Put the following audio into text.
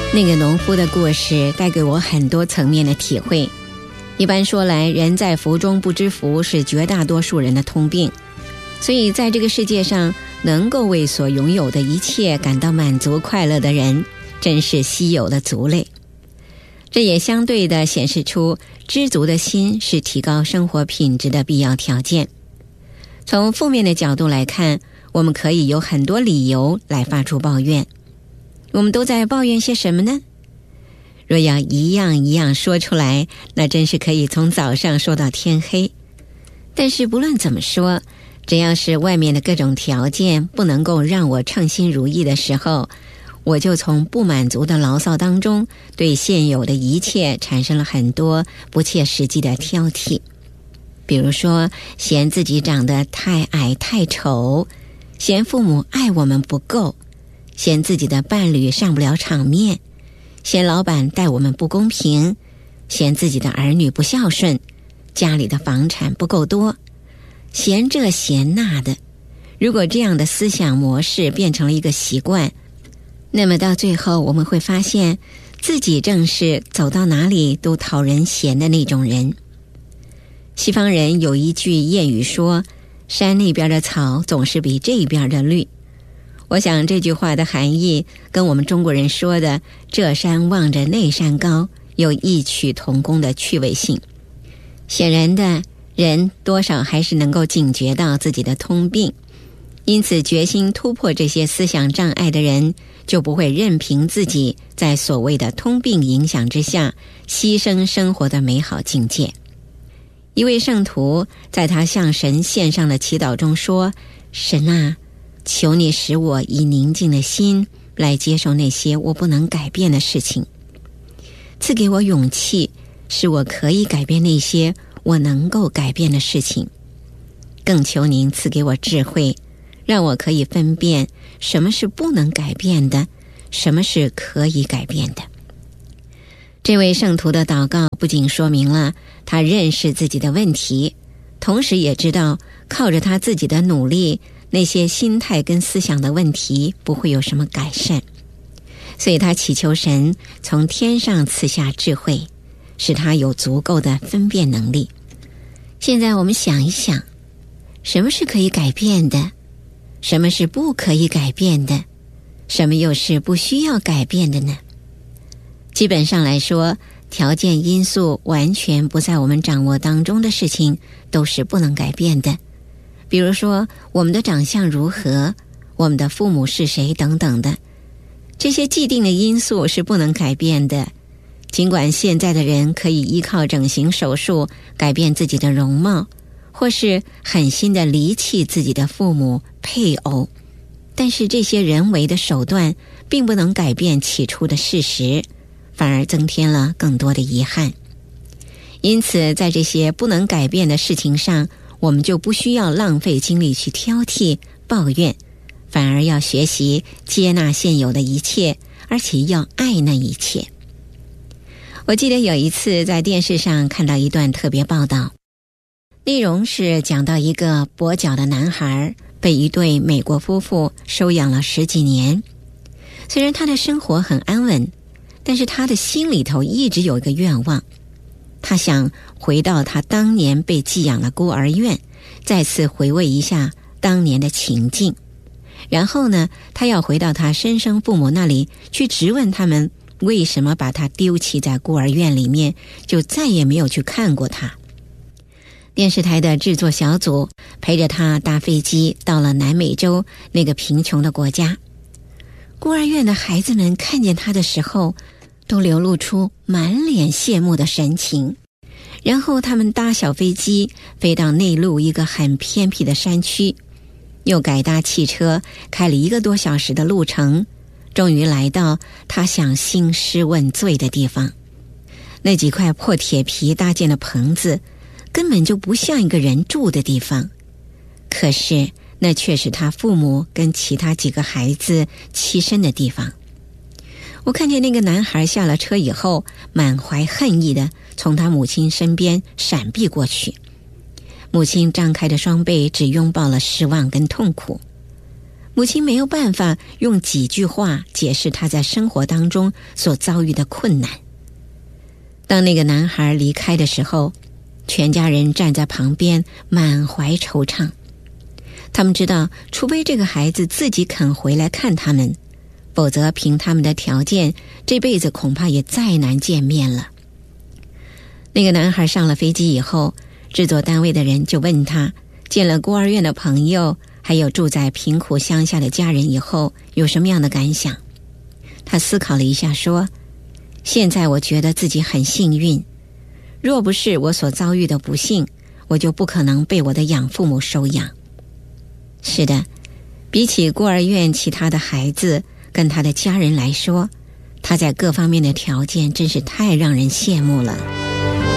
那个农夫的故事带给我很多层面的体会。一般说来，人在福中不知福是绝大多数人的通病，所以在这个世界上，能够为所拥有的一切感到满足快乐的人，真是稀有的族类。这也相对地显示出，知足的心是提高生活品质的必要条件。从负面的角度来看，我们可以有很多理由来发出抱怨。我们都在抱怨些什么呢？若要一样一样说出来，那真是可以从早上说到天黑。但是不论怎么说，只要是外面的各种条件不能够让我称心如意的时候，我就从不满足的牢骚当中，对现有的一切产生了很多不切实际的挑剔。比如说，嫌自己长得太矮太丑，嫌父母爱我们不够，嫌自己的伴侣上不了场面，嫌老板待我们不公平，嫌自己的儿女不孝顺，家里的房产不够多，嫌这嫌那的。如果这样的思想模式变成了一个习惯，那么到最后我们会发现，自己正是走到哪里都讨人嫌的那种人。西方人有一句谚语说，山那边的草总是比这边的绿。我想这句话的含义跟我们中国人说的这山望着那山高有异曲同工的趣味性。显然的，人多少还是能够警觉到自己的通病，因此决心突破这些思想障碍的人，就不会任凭自己在所谓的通病影响之下牺牲生活的美好境界。一位圣徒在他向神献上的祈祷中说，神啊，求你使我以宁静的心来接受那些我不能改变的事情，赐给我勇气，使我可以改变那些我能够改变的事情。更求您赐给我智慧，让我可以分辨什么是不能改变的，什么是可以改变的。这位圣徒的祷告不仅说明了他认识自己的问题，同时也知道靠着他自己的努力，那些心态跟思想的问题不会有什么改善。所以他祈求神从天上赐下智慧，使他有足够的分辨能力。现在我们想一想，什么是可以改变的，什么是不可以改变的，什么又是不需要改变的呢？基本上来说，条件因素完全不在我们掌握当中的事情都是不能改变的。比如说我们的长相如何，我们的父母是谁等等的，这些既定的因素是不能改变的。尽管现在的人可以依靠整形手术改变自己的容貌，或是狠心地离弃自己的父母配偶，但是这些人为的手段并不能改变起初的事实，反而增添了更多的遗憾。因此在这些不能改变的事情上，我们就不需要浪费精力去挑剔抱怨，反而要学习接纳现有的一切，而且要爱那一切。我记得有一次在电视上看到一段特别报道，内容是讲到一个跛脚的男孩被一对美国夫妇收养了10几年。虽然他的生活很安稳，但是他的心里头一直有一个愿望，他想回到他当年被寄养的孤儿院，再次回味一下当年的情境。然后呢，他要回到他生身父母那里去质问他们为什么把他丢弃在孤儿院里面，就再也没有去看过他。电视台的制作小组陪着他搭飞机到了南美洲那个贫穷的国家。孤儿院的孩子们看见他的时候，都流露出满脸羡慕的神情。然后他们搭小飞机飞到内陆一个很偏僻的山区，又改搭汽车开了1个多小时的路程，终于来到他想兴师问罪的地方。那几块破铁皮搭建的棚子根本就不像一个人住的地方，可是那却是他父母跟其他几个孩子栖身的地方。我看见那个男孩下了车以后，满怀恨意地从他母亲身边闪避过去。母亲张开的双臂只拥抱了失望跟痛苦。 母亲没有办法用几句话解释他在生活当中所遭遇的困难。当那个男孩离开的时候，全家人站在旁边满怀惆怅。他们知道，除非这个孩子自己肯回来看他们，否则凭他们的条件，这辈子恐怕也再难见面了。那个男孩上了飞机以后，制作单位的人就问他，见了孤儿院的朋友，还有住在贫苦乡下的家人以后，有什么样的感想？他思考了一下说，现在我觉得自己很幸运，若不是我所遭遇的不幸，我就不可能被我的养父母收养。是的，比起孤儿院其他的孩子跟他的家人来说，他在各方面的条件真是太让人羡慕了。